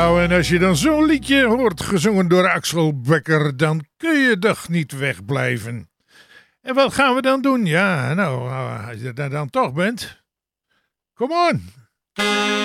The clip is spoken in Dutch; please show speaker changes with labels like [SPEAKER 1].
[SPEAKER 1] Nou, en als je dan zo'n liedje hoort gezongen door Axel Becker, dan kun je toch niet wegblijven. En wat gaan we dan doen? Ja, nou, als je daar dan toch bent, come on!